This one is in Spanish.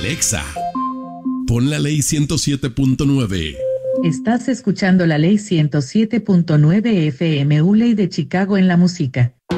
Alexa, pon la ley 107.9. Estás escuchando la ley 107.9 FM, ley de Chicago en la música.